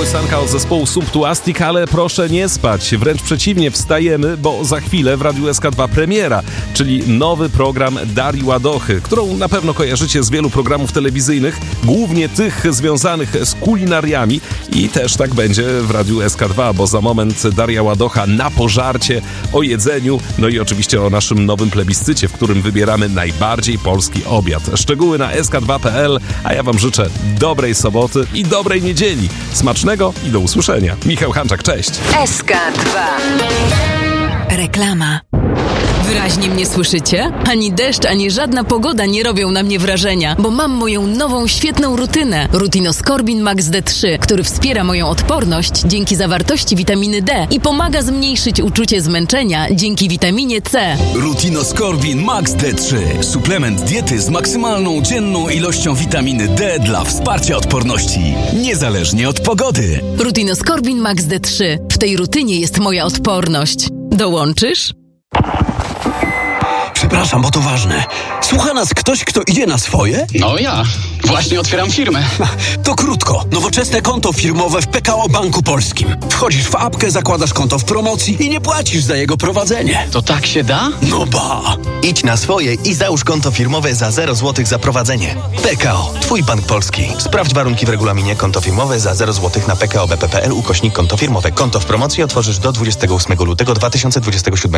kołysanka od zespołu Subtuastic, ale proszę nie spać. Wręcz przeciwnie, wstajemy, bo za chwilę w Radiu SK2 premiera, czyli nowy program Darii Ładochy, którą na pewno kojarzycie z wielu programów telewizyjnych, głównie tych związanych z kulinariami i też tak będzie w Radiu SK2, bo za moment Daria Ładocha na pożarcie, o jedzeniu, no i oczywiście o naszym nowym plebiscycie, w którym wybieramy najbardziej polski obiad. Szczegóły na sk2.pl, a ja wam życzę dobrej soboty i dobrej niedzieli. Smacznego i do usłyszenia. Michał Hanczak, cześć. SK2. Reklama. Wyraźnie mnie słyszycie? Ani deszcz, ani żadna pogoda nie robią na mnie wrażenia, bo mam moją nową, świetną rutynę. Rutinoskorbin Max D3, który wspiera moją odporność dzięki zawartości witaminy D i pomaga zmniejszyć uczucie zmęczenia dzięki witaminie C. Rutinoskorbin Max D3. Suplement diety z maksymalną dzienną ilością witaminy D dla wsparcia odporności, niezależnie od pogody. Rutinoskorbin Max D3. W tej rutynie jest moja odporność. Dołączysz? Przepraszam, bo to ważne. Słucha nas ktoś, kto idzie na swoje? No ja. Właśnie otwieram firmę. To krótko. Nowoczesne konto firmowe w PKO Banku Polskim. Wchodzisz w apkę, zakładasz konto w promocji i nie płacisz za jego prowadzenie. To tak się da? No ba! Idź na swoje i załóż konto firmowe za 0 zł za prowadzenie. PKO. Twój bank polski. Sprawdź warunki w regulaminie. Konto firmowe za 0 zł na PKO BP.pl /konto firmowe. Konto w promocji otworzysz do 28 lutego 2027